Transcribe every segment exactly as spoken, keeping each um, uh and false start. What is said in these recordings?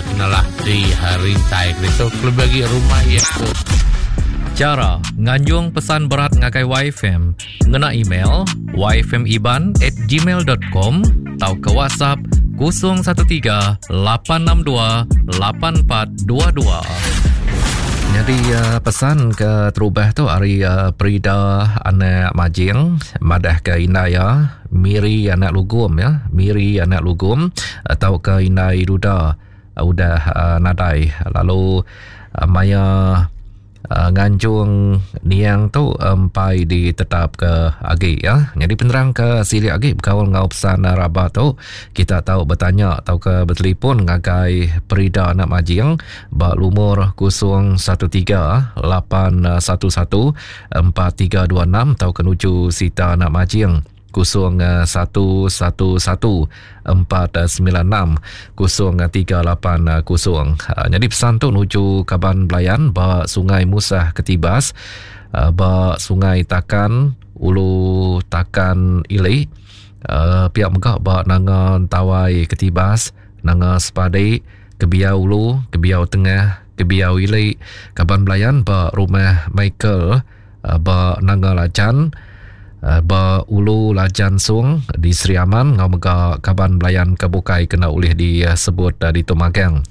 ya kenalah di hari tai itu kelebagi rumah ya tu. Cara nganjung pesan berat ngakai Y F M ngena email y f m iban at gmail dot com atau ke WhatsApp kosong satu tiga lapan enam dua lapan empat dua dua. Jadi uh, pesan ke terubah tu hari uh, Prida anak Majing, madah ke Inaya, Miri anak Lugum ya, Miri anak Lugum atau ke Inai Ruda uh, udah uh, nadai. Lalu uh, Maya uh, nganjung niang tu empai ditetap ke agi ya. Jadi penerang ke sili agi berkawal ngau pesan uh, Rabah tu kita tahu bertanya atau ke bertelefon ngagai Prida anak Majing ba lumur kosong satu tiga lapan satu satu empat tiga dua enam atau kenuju Sita anak Majing kosong satu satu satu empat sembilan enam kosong tiga lapan kosong. Jadi pesan tu nuju Kaban Belayan ba Sungai Musah Ketibas ba Sungai Takan Ulu Takan Ilai uh, pihak megak ba Nangan Tawai Ketibas Nanga Sepadai Kebiau Ulu Kebiau Tengah Kebiau Ilai Kaban Belayan ba Rumah Michael uh, ba Nanga Lajan Uh, ba Ulu Lajan Sung di Sri Aman ngau mega Kaban Belayan Kebukai kena ulih disebut uh, di Tumagang.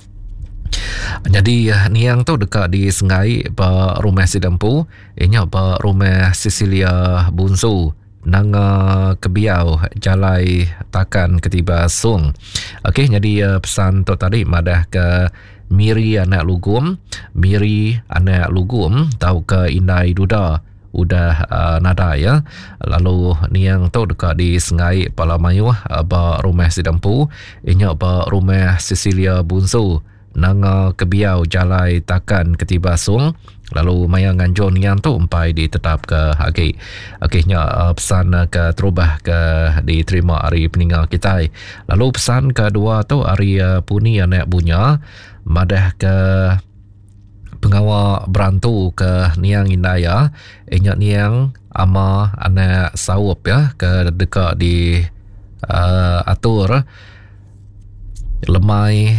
Jadi uh, niang tu dekat di Sengai ba Rumah Sidempu inya ba Rumah Cecilia Bunsu Nanga Kebiau Jalai Takan Ketibas Sung. Okey, jadi uh, pesan tu tadi madah ke Miri anak Lugum, Miri anak Lugum tau ke Inai Duda udah uh, nada ya. Lalu niang tu dekat di Sengai Palamayu uh, ba Rumah Sidempu inya ba Rumah Cecilia Bunsu Nanga Kebiau Jalai Takan Ketibasung. Lalu maya nganjur niang tu empai ditetap ke hagi. Okeynya uh, pesan uh, ke terubah ke diterima hari peninggal kita. Lalu pesan kedua tu hari uh, Puni anak Bunya madah ke pengawal berantu ke Niang Indaya inyak niang ama anak sawup ya ke dekat di uh, atur lemai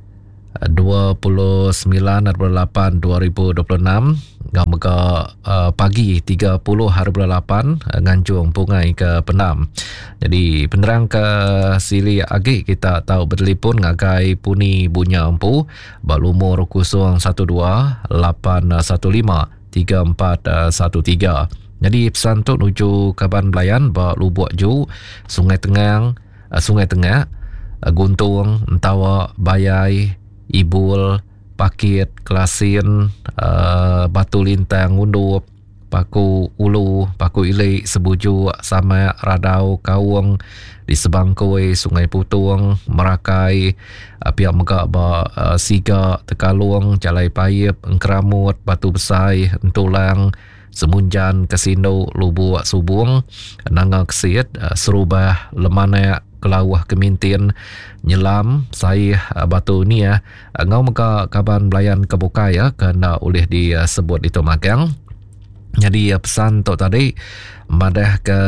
dua puluh sembilan hari lapan dua ribu dua puluh enam ngau mega uh, pagi tiga puluh hari lapan uh, nganjung pungai ke Penam. Jadi penerang ke sili agi kita tahu bertelefon ngagai Puni Bunya Empu balumur kosong satu dua lapan satu lima tiga empat satu tiga. Jadi pesan tu nuju Kaban Belayan ba Lubuk Ju Sungai Tengang uh, Sungai Tengah uh, Guntung Entawa Bayai Ibul Pakit, Kelasin, uh, Batu Lintang, Undup, Paku Ulu, Paku Ilai, Sebuju, Sama, Radau, Kawung, di Sebangkoi, Sungai Putung, Merakai, uh, pihak megak ba uh, Siga, Tekalung, Jalai Payip, Engkeramut, Batu Besai, Entulang, Semunjan, Kesindo, Lubuk Subung, Nanga Kesit, uh, Serubah, Lemana, Kelawah Kemintin, Nyelam, Saih Batu ni ya. Ngau meka Kaban Belayan Kebukai ya kena oleh disebut itu magang. Jadi pesan tu tadi madah ke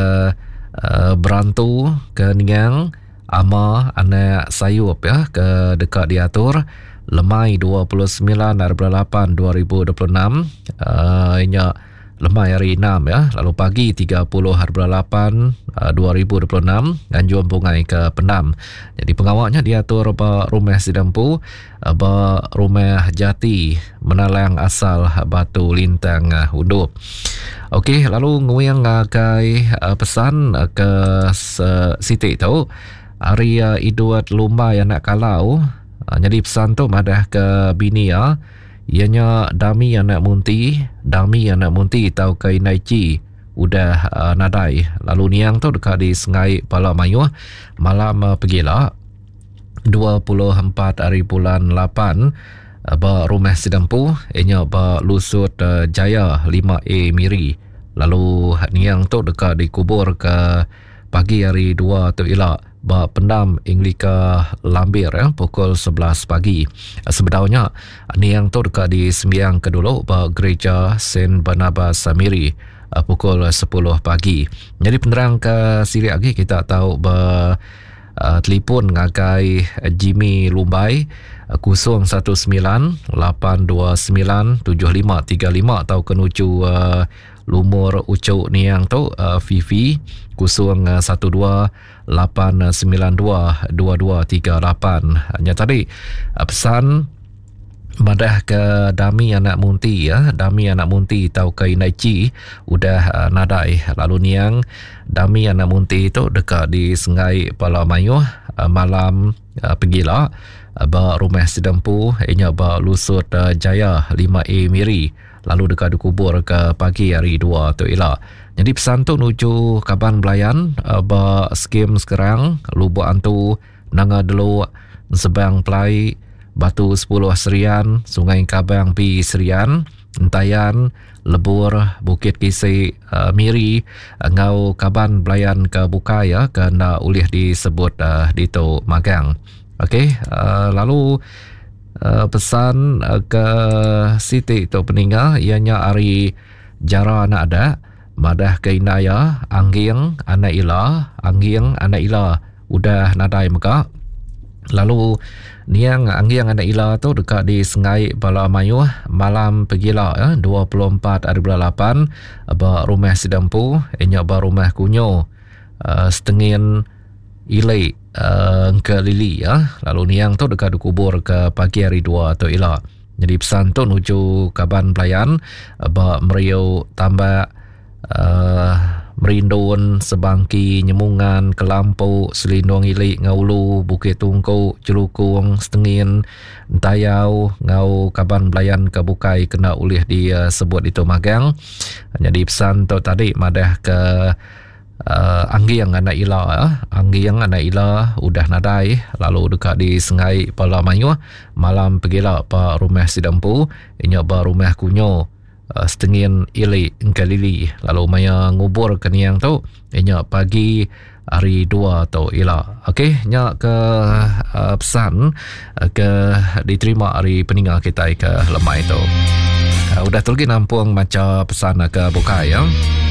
uh, berantu ke Niang ama anak sayup ya ke dekat diatur lemai dua puluh sembilan hari lapan dua ribu dua puluh enam uh, inya lemai hari enam ya. Lalu pagi tiga puluh hari lapan dua ribu dua puluh enam nganjur pungai ke Penam. Jadi pengawaknya diatur ba Rumah Sidempu ba Rumah Jati Menalang Asal Batu Lintang Undup. Okey, lalu nguyang ngagai uh, pesan uh, ke uh, Siti tu hari uh, Iduat Lumba yang nak kalau uh, jadi pesan tu madah ke bini ya. Ianya Dami anak Munti, Dami anak Munti tau ke Inaici udah uh, nadai. Lalu niang tu dekat di Sengai Palamayu malam uh, pergilah dua puluh empat hari bulan lapan uh, ba Rumah Sidempu ianya ba Lusut uh, Jaya lima A Miri. Lalu niang tu dekat dikubur ke pagi hari dua tu ilak ba Pendam Anglika Lambir ya, pukul sebelas pagi. Sebenarnya niang tu dekat di sembiang kedulu ba Gereja Saint Barnabas Samiri pukul sepuluh pagi. Jadi penerang ke siri lagi kita tahu ba uh, telefon ngagai Jimmy Lumbai kosong satu sembilan lapan dua sembilan tujuh lima tiga lima atau kenuju uh, Lumur Ucuk Niang tu uh, Fifi kosong satu dua lapan sembilan dua dua dua tiga lapan. Hanya tadi uh, pesan madah ke Dami anak Munti ya, Dami anak Munti tau ke Inaici udah uh, nadai lalu niang Dami anak Munti itu dekat di Sungai Palamayu uh, malam uh, pergilah uh, ba rumah sedempu inya ba Lusut uh, Jaya lima A Miri lalu dekat dikubur ke pagi hari dua tu ila. Jadi pesan tu nuju Kaban Belayan uh, ba skim sekarang lubuk antu nanga delu sebang pelai Batu sepuluh Serian, Sungai Kabang Pi Serian, Entayan, Lebur, Bukit Kisih uh, Miri, uh, Ngau Kaban Belayan ke Buka ya, kena ulih disebut uh, di tu Magang. Okey, uh, lalu uh, pesan uh, ke Siti tu peninggal, ianya hari Jara anak ada, Madah ke Inaya, Anggiang, anak Ila, Anggiang, anak Ila, udah nadai meka. Lalu niang anggiang anak ila tu dekat di Sungai Palamayu malam pergilah ya, dua puluh empat hari bulan lapan ba rumah sedempu inya ba rumah kunyo uh, setengin ilai uh, ke lili ya. Lalu niang tu dekat dikubur ke pagi hari dua tu ila. Jadi pesan tu nuju Kaban Belayan ba meriau tambah uh, Merindun, Sebangki, Nyemungan, Kelampau, Selindung Ilik, Ngaulu, Bukit Tungku, Celukung, Setengin, Entayau, Ngau Kaban Belayan ke Bukai kena ulih disebut itu Magang. Jadi pesan tu tadi madah ke uh, Anggiang anak ila ya. Anggiang anak ila udah nadai lalu dekat di Sungai Palamayu malam pergilah pa rumah sedempu inya ba rumah kunyo Uh, setengin ili engkalili lalu maya ngubur ke niang tu inya pagi hari dua tu ila. Okey, nya ke uh, pesan uh, ke diterima hari peninggal kita ke lemai tu. Uh, udah terlegi nampung macam pesan ke Bukai ya.